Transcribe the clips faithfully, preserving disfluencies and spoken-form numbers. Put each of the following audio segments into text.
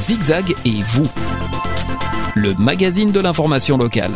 Zigzag et vous, le magazine de l'information locale.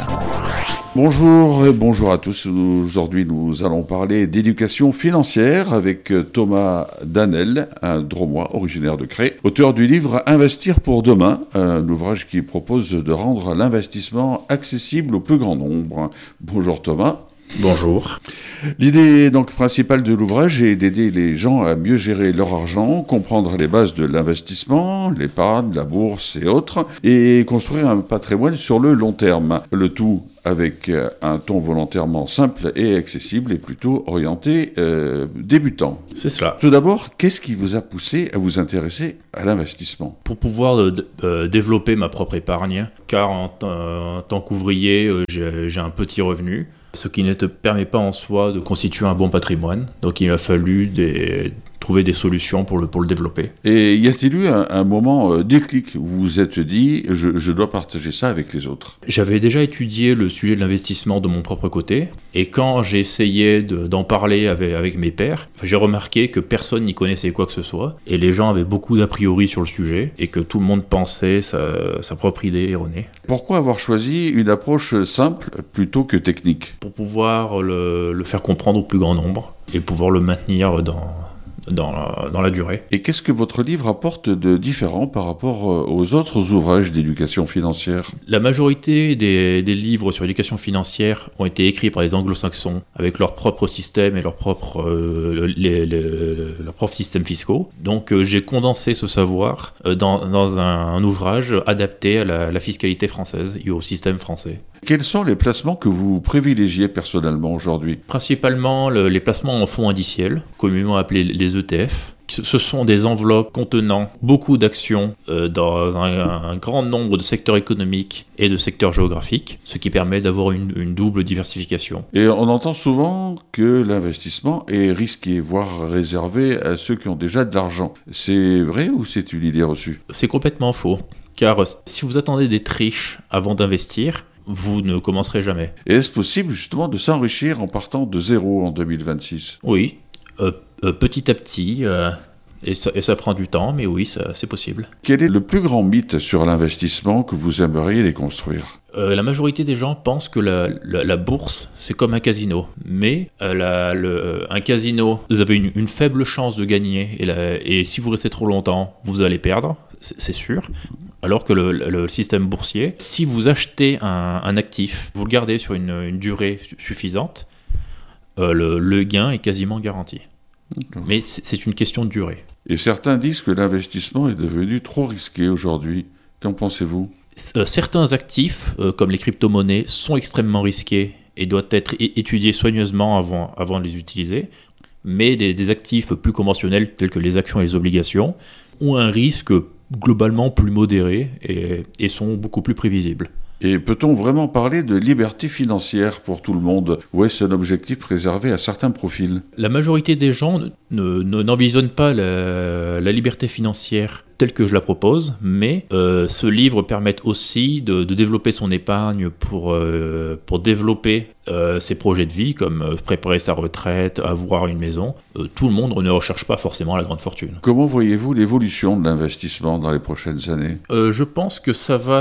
Bonjour et bonjour à tous. Aujourd'hui, nous allons parler d'éducation financière avec Thomas Danel, un Dromois originaire de Cré, auteur du livre Investir pour demain, un ouvrage qui propose de rendre l'investissement accessible au plus grand nombre. Bonjour Thomas. Bonjour. L'idée donc principale de l'ouvrage est d'aider les gens à mieux gérer leur argent, comprendre les bases de l'investissement, l'épargne, la bourse et autres, et construire un patrimoine sur le long terme. Le tout avec un ton volontairement simple et accessible et plutôt orienté euh, débutant. C'est cela. Tout d'abord, qu'est-ce qui vous a poussé à vous intéresser à l'investissement ? Pour pouvoir euh, euh, développer ma propre épargne, car en, t- en tant qu'ouvrier, euh, j'ai, j'ai un petit revenu, ce qui ne te permet pas en soi de constituer un bon patrimoine. Donc il a fallu des, trouver des solutions pour le, pour le développer. Et y a-t-il eu un, un moment euh, déclic où vous vous êtes dit je, je dois partager ça avec les autres ? J'avais déjà étudié le sujet de l'investissement de mon propre côté, et quand j'ai essayé de, d'en parler avec, avec mes pairs, j'ai remarqué que personne n'y connaissait quoi que ce soit, et les gens avaient beaucoup d'a priori sur le sujet, et que tout le monde pensait sa, sa propre idée erronée. Pourquoi avoir choisi une approche simple plutôt que technique ? Pour pouvoir le, le faire comprendre au plus grand nombre, et pouvoir le maintenir dans... Dans la, dans la durée. Et qu'est-ce que votre livre apporte de différent par rapport aux autres ouvrages d'éducation financière ? La majorité des, des livres sur l'éducation financière ont été écrits par les anglo-saxons avec leur propre système et leur propre, euh, les, les, leur propre système fiscaux. Donc euh, j'ai condensé ce savoir euh, dans, dans un, un ouvrage adapté à la, la fiscalité française et au système français. Quels sont les placements que vous privilégiez personnellement aujourd'hui ? Principalement le, les placements en fonds indiciels, communément appelés les E T F. Ce sont des enveloppes contenant beaucoup d'actions euh, dans un, un grand nombre de secteurs économiques et de secteurs géographiques, ce qui permet d'avoir une, une double diversification. Et on entend souvent que l'investissement est risqué, voire réservé à ceux qui ont déjà de l'argent. C'est vrai ou c'est une idée reçue ? C'est complètement faux, car si vous attendez d'être riche avant d'investir, vous ne commencerez jamais. Et est-ce possible justement de s'enrichir en partant de zéro en deux mille vingt-six ? Oui, euh, euh, petit à petit, euh, et, ça, et ça prend du temps, mais oui, ça, c'est possible. Quel est le plus grand mythe sur l'investissement que vous aimeriez déconstruire ? Euh, la majorité des gens pensent que la, la, la bourse, c'est comme un casino. Mais euh, la, le, un casino, vous avez une, une faible chance de gagner, et, la, et si vous restez trop longtemps, vous allez perdre, c'est, c'est sûr. Alors que le, le système boursier, si vous achetez un, un actif, vous le gardez sur une, une durée suffisante, euh, le, le gain est quasiment garanti. D'accord. Mais c'est, c'est une question de durée. Et certains disent que l'investissement est devenu trop risqué aujourd'hui. Qu'en pensez-vous ? Euh, certains actifs, euh, comme les crypto-monnaies, sont extrêmement risqués et doivent être é- étudiés soigneusement avant, avant de les utiliser. Mais des, des actifs plus conventionnels, tels que les actions et les obligations, ont un risque globalement plus modéré et, et sont beaucoup plus prévisibles. Et peut-on vraiment parler de liberté financière pour tout le monde, ou est-ce un objectif réservé à certains profils ? La majorité des gens ne, ne, n'envisagent pas la, la liberté financière telle que je la propose, mais euh, ce livre permet aussi de, de développer son épargne pour, euh, pour développer euh, ses projets de vie, comme euh, préparer sa retraite, avoir une maison. Euh, tout le monde ne recherche pas forcément la grande fortune. Comment voyez-vous l'évolution de l'investissement dans les prochaines années ? euh, Je pense que ça va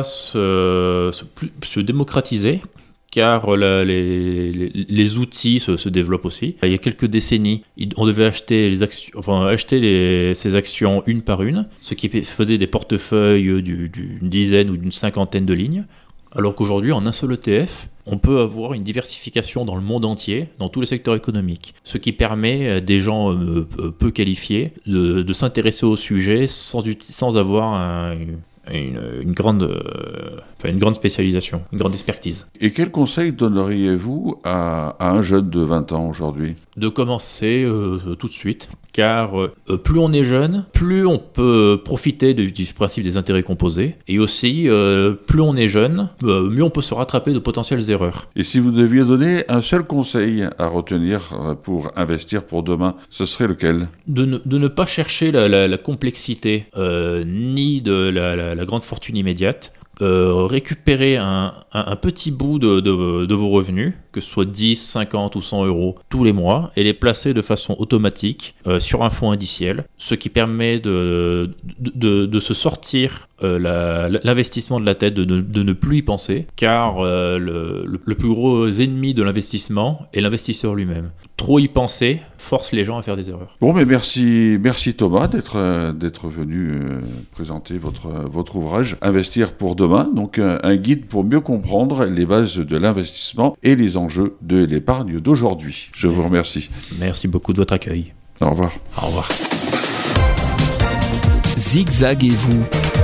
se, se, se démocratiser, car la, les, les, les outils se, se développent aussi. Il y a quelques décennies, on devait acheter, les actions, enfin, acheter les, ces actions une par une, ce qui faisait des portefeuilles du, d'une dizaine ou d'une cinquantaine de lignes, alors qu'aujourd'hui, en un seul E T F, on peut avoir une diversification dans le monde entier, dans tous les secteurs économiques, ce qui permet à des gens euh, peu qualifiés de, de s'intéresser au sujet sans, sans avoir un... Une, Une, une, grande, euh, enfin une grande spécialisation, une grande expertise. Et quel conseil donneriez-vous à, à un jeune de vingt ans aujourd'hui ? De commencer euh, tout de suite, car euh, plus on est jeune, plus on peut profiter du, du principe des intérêts composés, et aussi, euh, plus on est jeune, euh, mieux on peut se rattraper de potentielles erreurs. Et si vous deviez donner un seul conseil à retenir pour investir pour demain, ce serait lequel ? De ne, de ne pas chercher la, la, la complexité, euh, ni de la, la la grande fortune immédiate, euh, récupérer un, un, un petit bout de, de, de vos revenus, que ce soit dix, cinquante ou cent euros tous les mois, et les placer de façon automatique euh, sur un fonds indiciel, ce qui permet de, de, de, de se sortir euh, la, l'investissement de la tête, de, de, de ne plus y penser, car euh, le, le, le plus gros ennemi de l'investissement est l'investisseur lui-même. Trop y penser force les gens à faire des erreurs. Bon, mais merci, merci Thomas d'être, euh, d'être venu euh, présenter votre, votre ouvrage Investir pour demain, donc un, un guide pour mieux comprendre les bases de l'investissement et les enjeux de l'épargne d'aujourd'hui. Je vous remercie. Merci beaucoup de votre accueil. Au revoir. Au revoir. Zigzaguez-vous.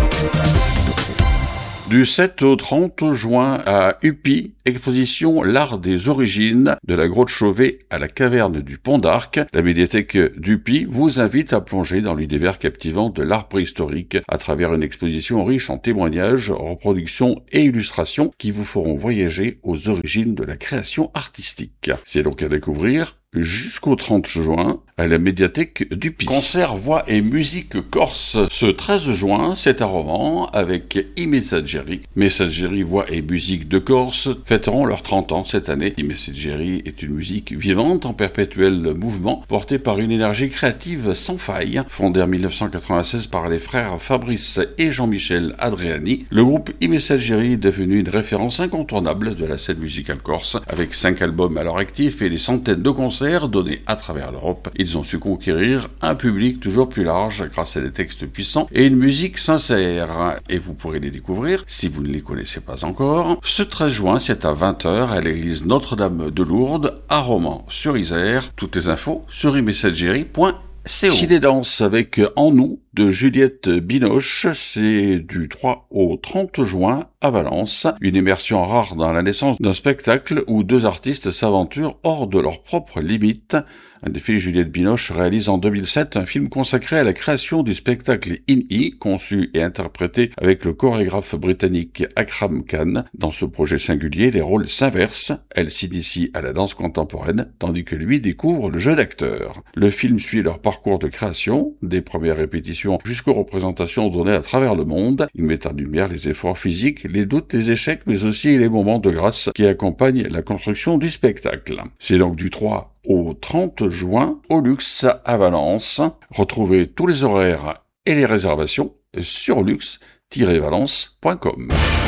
Du sept au trente juin à U P I, exposition L'Art des Origines, de la Grotte Chauvet à la Caverne du Pont d'Arc. La médiathèque d'U P I vous invite à plonger dans l'univers captivant de l'art préhistorique à travers une exposition riche en témoignages, reproductions et illustrations qui vous feront voyager aux origines de la création artistique. C'est donc à découvrir jusqu'au trente juin à la médiathèque d'U P I. Concert, voix et musique corse. Ce treize juin, c'est à Romans avec I Messaggeri. Messaggeri, voix et musique de Corse fêteront leurs trente ans cette année. I Messaggeri est une musique vivante en perpétuel mouvement, portée par une énergie créative sans faille. Fondé en mille neuf cent quatre-vingt-seize par les frères Fabrice et Jean-Michel Adriani, le groupe I Messaggeri est devenu une référence incontournable de la scène musicale corse, avec cinq albums à leur actif et des centaines de concerts donnés à travers l'Europe. Ils ont su conquérir un public toujours plus large grâce à des textes puissants et une musique sincère. Et vous pourrez les découvrir, si vous ne les connaissez pas encore, ce treize juin, c'est à vingt heures à l'église Notre-Dame de Lourdes, à Romans-sur-Isère. Toutes les infos sur i messaggeri point c o. Ciné Danse avec En nous de Juliette Binoche, c'est du trois au trente juin à Valence. Une immersion rare dans la naissance d'un spectacle où deux artistes s'aventurent hors de leurs propres limites. Un défi, Juliette Binoche réalise en deux mille sept un film consacré à la création du spectacle In-E, conçu et interprété avec le chorégraphe britannique Akram Khan. Dans ce projet singulier, les rôles s'inversent. Elle s'initie à la danse contemporaine, tandis que lui découvre le jeu d'acteur. Le film suit leur parcours de création, des premières répétitions jusqu'aux représentations données à travers le monde. Il met en lumière les efforts physiques, les doutes, les échecs, mais aussi les moments de grâce qui accompagnent la construction du spectacle. C'est donc du trois au trente juin au Luxe à Valence. Retrouvez tous les horaires et les réservations sur luxe tiret valence point com.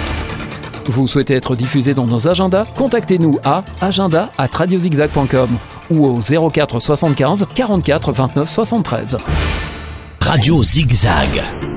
Vous souhaitez être diffusé dans nos agendas? Contactez-nous à agenda arobase radiozigzag point com ou au zéro quatre soixante-quinze quarante-quatre vingt-neuf soixante-treize. Radio Zigzag.